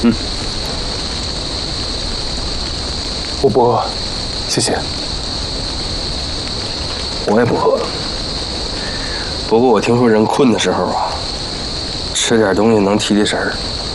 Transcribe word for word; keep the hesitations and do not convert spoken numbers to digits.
嗯，我不饿，谢谢。 我也不饿。不过我听说人困的时候啊，吃点东西能提提神儿。